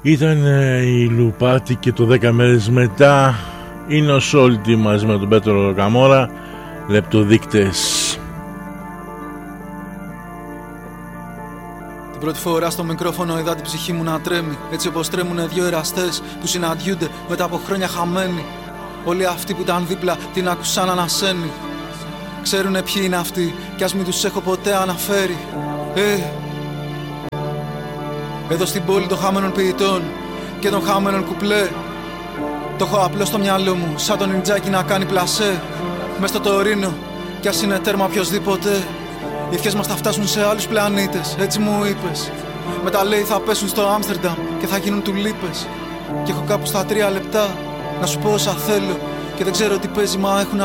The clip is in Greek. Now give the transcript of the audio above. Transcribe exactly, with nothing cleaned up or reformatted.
Ήταν η Λουπάτη και το δέκα μέρες μετά είναι ο Σόλτη μαζί με τον Πέτρο Καμόρα, λεπτοδείκτες. Την πρώτη φορά στο μικρόφωνο είδα την ψυχή μου να τρέμει, έτσι όπως τρέμουνε δύο εραστές που συναντιούνται μετά από χρόνια χαμένοι. Όλοι αυτοί που ήταν δίπλα την άκουσαν να ανασένει. Ξέρουνε ποιοι είναι αυτοί κι ας μην τους έχω ποτέ αναφέρει. Ε, εδώ στην πόλη των χαμένων ποιητών και των χαμένων κουπλέ, το έχω απλώς στο μυαλό μου σαν τον Ιντζάκη να κάνει πλασέ. Μες στο Τωρίνο κι ας είναι τέρμα οποιοσδήποτε, οι ευχές μας θα φτάσουν σε άλλους πλανήτες, έτσι μου είπες. Μετά λέει θα πέσουν στο Άμστερνταμ και θα γίνουν τουλίπες. Και έχω κάπου στα τρία λεπτά να σου πω όσα θέλω και δεν ξέρω τι παίζει, μα έχουν